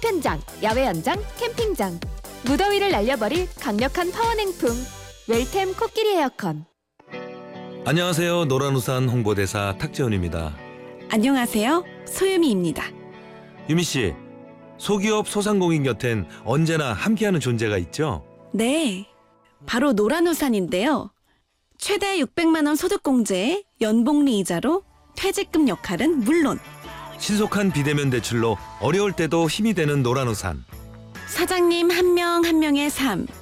파편장, 야외 연장, 캠핑장. 무더위를 날려버릴 강력한 파워냉풍. 웰템 코끼리 에어컨. 안녕하세요. 노란우산 홍보대사 탁재훈입니다. 안녕하세요. 소유미입니다. 유미 씨, 소기업 소상공인 곁엔 언제나 함께하는 존재가 있죠? 네, 바로 노란우산인데요. 최대 600만 원 소득공제에 연복리 이자로 퇴직금 역할은 물론 신속한 비대면 대출로 어려울 때도 힘이 되는 노란우산. 사장님 한 명 한 명의 삶